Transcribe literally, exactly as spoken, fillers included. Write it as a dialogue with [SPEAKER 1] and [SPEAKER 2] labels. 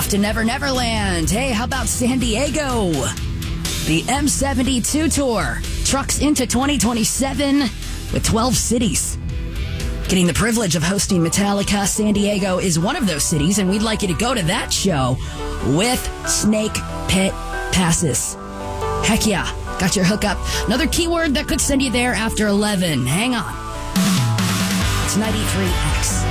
[SPEAKER 1] off to Never Never Land. Hey, how about San Diego? The M seventy-two Tour trucks into twenty twenty-seven with twelve cities. Getting the privilege of hosting Metallica, San Diego is one of those cities, and we'd like you to go to that show with Snake Pit passes. Heck yeah, got your hookup. Another keyword that could send you there after eleven. Hang on. It's ninety-three X.